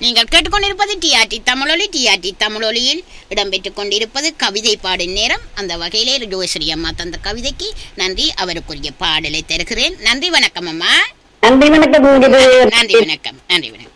நீங்கள் கேட்டுக்கொண்டிருப்பது டிஆர்டி தமிழொலியில் இடம்பெற்றுக் கொண்டிருப்பது கவிதை பாடும் நேரம். அந்த வகையிலே ஜோஸ்ரீ அம்மா தந்த கவிதைக்கு நன்றி. அவருக்குரிய பாடலை தருகிறேன். நன்றி, வணக்கம் அம்மா. நன்றி வணக்கம். நன்றி, வணக்கம். நன்றி, வணக்கம்.